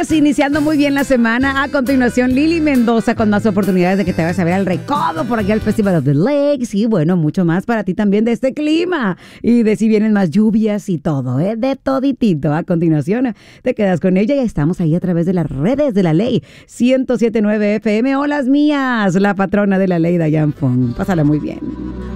días, iniciando muy bien la semana. A continuación, Lili Mendoza con más oportunidades de que te vayas a ver al Recodo, por aquí al Festival of the Lakes y bueno, mucho más para ti también de este clima y de si vienen más lluvias y todo, de toditito. A continuación, te quedas con ella y estamos ahí a través de las redes de la ley 107.9 FM. Hola mías, la patrona de la ley, Dayan Fong. Pásala muy bien.